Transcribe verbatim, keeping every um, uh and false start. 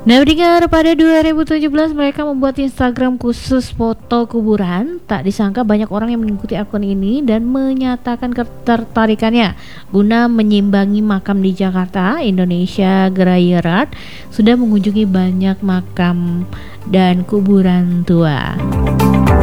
Nah, pendengar, pada dua ribu tujuh belas mereka membuat Instagram khusus foto kuburan. Tak disangka banyak orang yang mengikuti akun ini dan menyatakan ketertarikannya guna menyimbangi makam di Jakarta. Indonesia Grayerat sudah mengunjungi banyak makam dan kuburan tua.